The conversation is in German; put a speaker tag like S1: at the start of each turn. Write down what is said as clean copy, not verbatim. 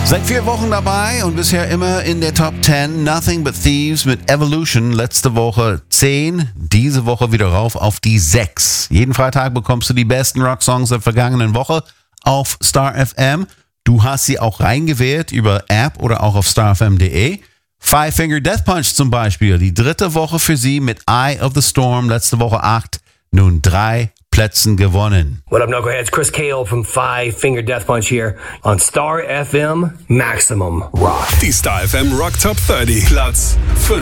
S1: Seit 4 Wochen dabei und bisher immer in der Top 10. Nothing But Thieves mit Evolution. Letzte Woche 10, diese Woche wieder rauf auf die 6. Jeden Freitag bekommst du die besten Rocksongs der vergangenen Woche auf Star FM. Du hast sie auch reingewählt über App oder auch auf starfm.de. Five Finger Death Punch zum Beispiel. Die 3. Woche für sie mit Eye of the Storm. Letzte Woche 8, nun 3 Plätzen gewonnen.
S2: What up, Knuckleheads? Chris Kale from Five Finger Death Punch here on Star FM Maximum Rock.
S3: Die Star FM Rock Top 30, Platz 5.